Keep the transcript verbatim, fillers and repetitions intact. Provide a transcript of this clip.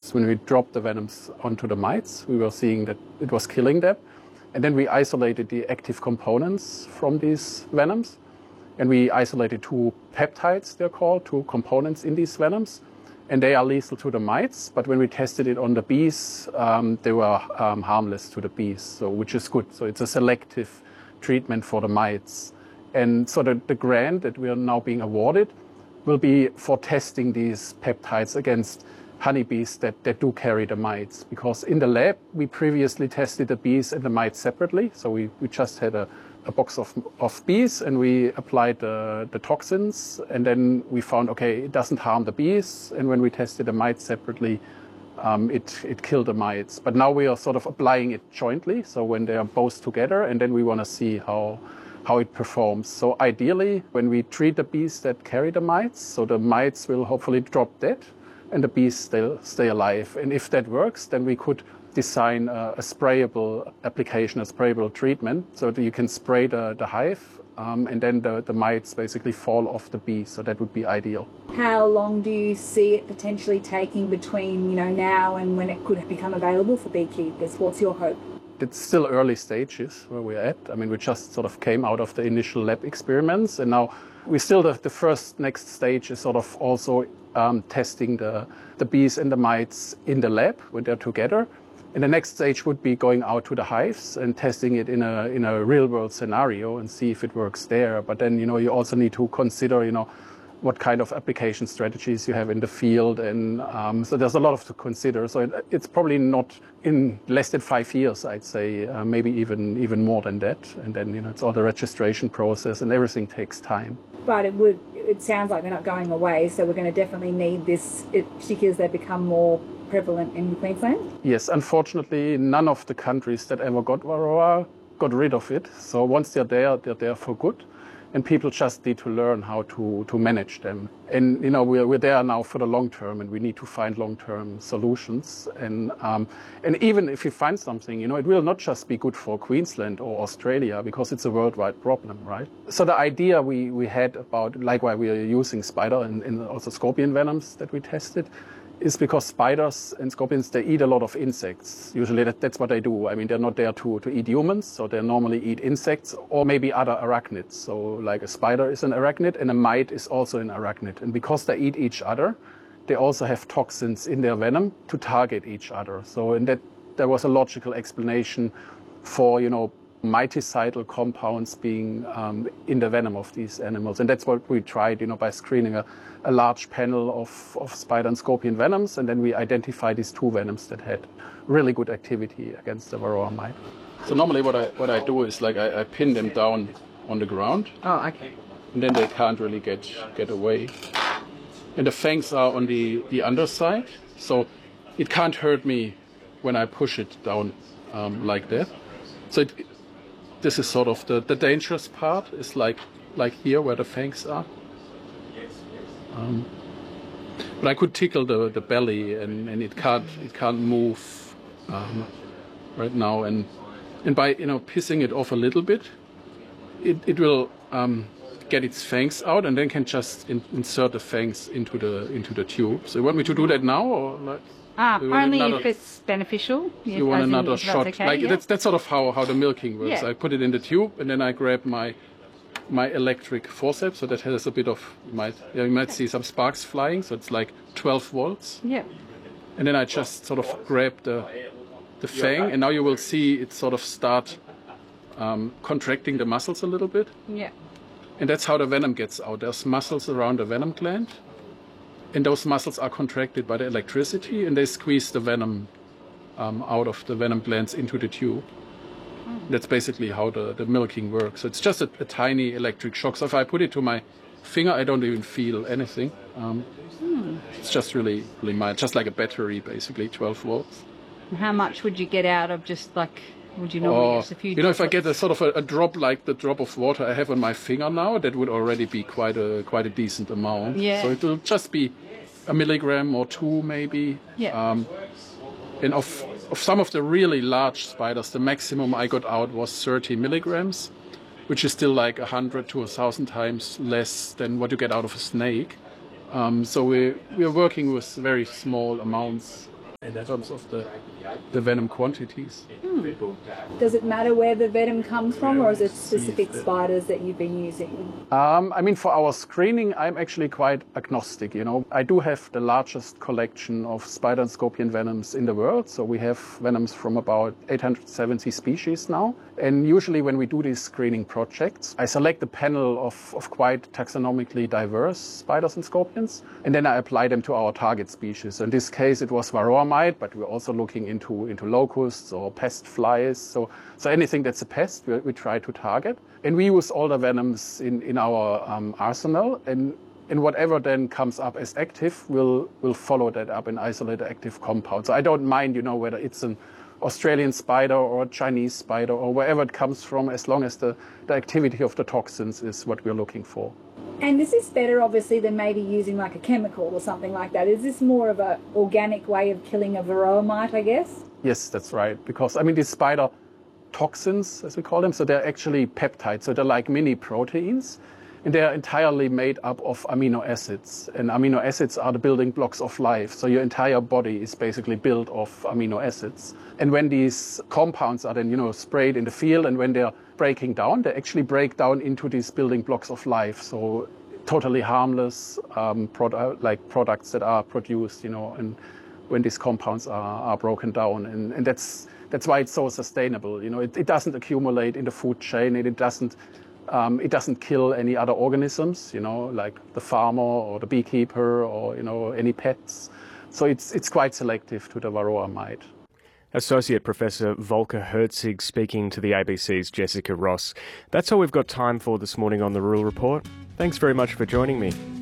tests, when we dropped the venoms onto the mites, we were seeing that it was killing them. And then we isolated the active components from these venoms. And we isolated two peptides, they're called, two components in these venoms. And they are lethal to the mites, but when we tested it on the bees, um, they were um, harmless to the bees, so, which is good. So it's a selective treatment for the mites. And so the, the grant that we are now being awarded will be for testing these peptides against honeybees that, that do carry the mites. Because in the lab, we previously tested the bees and the mites separately. So we, we just had a, a box of, of bees and we applied the, the toxins. And then we found, okay, it doesn't harm the bees. And when we tested the mites separately, um, it, it killed the mites. But now we are sort of applying it jointly. So when they are both together, and then we want to see how how it performs. So ideally, when we treat the bees that carry the mites, so the mites will hopefully drop dead and the bees still stay alive. And if that works, then we could design a, a sprayable application, a sprayable treatment, so that you can spray the, the hive um, and then the, the mites basically fall off the bee. So that would be ideal. How long do you see it potentially taking between, you know, now and when it could become available for beekeepers? What's your hope? It's still early stages where we're at. I mean, we just sort of came out of the initial lab experiments, and now we still, the, the first next stage is sort of also um, testing the, the bees and the mites in the lab when they're together. And the next stage would be going out to the hives and testing it in a, in a real world scenario and see if it works there. But then, you know, you also need to consider, you know, what kind of application strategies you have in the field. And um, so there's a lot of to consider. So it, it's probably not in less than five years, I'd say, uh, maybe even even more than that. And then, you know, it's all the registration process and everything takes time. But it would, it sounds like they're not going away. So we're going to definitely need this, particularly as they become more prevalent in Queensland? Yes, unfortunately, none of the countries that ever got Varroa got rid of it. So once they're there, they're there for good. And people just need to learn how to, to manage them. And, you know, we're, we're there now for the long term, and we need to find long-term solutions. And, um, and even if you find something, you know, it will not just be good for Queensland or Australia, because it's a worldwide problem, right? So the idea we, we had about, like why we are using spider and, and also scorpion venoms that we tested, is because spiders and scorpions, they eat a lot of insects. Usually that, that's what they do. I mean, they're not there to, to eat humans, so they normally eat insects or maybe other arachnids. So like a spider is an arachnid and a mite is also an arachnid. And because they eat each other, they also have toxins in their venom to target each other. So in that, there was a logical explanation for, you know, miticidal compounds being um, in the venom of these animals. And that's what we tried, you know, by screening a, a large panel of, of spider and scorpion venoms, and then we identified these two venoms that had really good activity against the Varroa mite. So normally what I, what I do is like I, I pin them down on the ground. Oh, okay. And then they can't really get, get away. And the fangs are on the, the underside, so it can't hurt me when I push it down um, like that. So it, this is sort of the, the dangerous part, is like like here where the fangs are. Um, but I could tickle the, the belly, and, and it can't it can't move um, right now. And and by you know pissing it off a little bit, it it will um, get its fangs out, and then can just in, insert the fangs into the into the tube. So you want me to do that now, or like? Ah, only another, if it's beneficial. You want another shot? Okay, like yeah. that's that's sort of how, how the milking works. Yeah. I put it in the tube, and then I grab my my electric forceps, so that has a bit of you might yeah, you might see some sparks flying. So it's like twelve volts. Yeah. And then I just sort of grab the the fang, and now you will see it sort of start um, contracting the muscles a little bit. Yeah. And that's how the venom gets out. There's muscles around the venom gland. And those muscles are contracted by the electricity, and they squeeze the venom um, out of the venom glands into the tube. Mm. That's basically how the, the milking works. So it's just a, a tiny electric shock. So if I put it to my finger, I don't even feel anything. Um, mm. It's just really, really mild, just like a battery, basically, twelve volts. And how much would you get out of just like, would you normally oh, use a few You know, if I droplets? get a sort of a, a drop like the drop of water I have on my finger now, that would already be quite a quite a decent amount. Yeah. So it will just be a milligram or two maybe. Yeah. Um, and of, of some of the really large spiders, the maximum I got out was thirty milligrams, which is still like a hundred to a thousand times less than what you get out of a snake. Um, so we we are working with very small amounts. in terms of the, the venom quantities. Hmm. Does it matter where the venom comes from, or is it specific spiders that you've been using? Um, I mean, for our screening, I'm actually quite agnostic. You know, I do have the largest collection of spider and scorpion venoms in the world. So we have venoms from about eight hundred seventy species now. And usually when we do these screening projects, I select a panel of, of quite taxonomically diverse spiders and scorpions, and then I apply them to our target species. In this case, it was varroa mite, but we're also looking into, into locusts or pest flies. So, so anything that's a pest, we, we try to target. And we use all the venoms in, in our um, arsenal, and, and whatever then comes up as active, we'll, we'll follow that up and isolate the active compound. So I don't mind, you know, whether it's an Australian spider or a Chinese spider or wherever it comes from, as long as the, the activity of the toxins is what we're looking for. And this is better, obviously, than maybe using like a chemical or something like that. Is this more of an organic way of killing a varroa mite, I guess? Yes, that's right. Because, I mean, these spider toxins, as we call them, so they're actually peptides. So they're like mini proteins. And they're entirely made up of amino acids. And amino acids are the building blocks of life. So your entire body is basically built of amino acids. And when these compounds are then, you know, sprayed in the field, and when they're breaking down, they actually break down into these building blocks of life. So totally harmless um, product, like products that are produced, you know, and when these compounds are, are broken down. And, and that's, that's why it's so sustainable. You know, it, it doesn't accumulate in the food chain, and it doesn't Um, it doesn't kill any other organisms, you know, like the farmer or the beekeeper or, you know, any pets. So it's, it's quite selective to the varroa mite. Associate Professor Volker Herzig speaking to the A B C's Jessica Ross. That's all we've got time for this morning on The Rural Report. Thanks very much for joining me.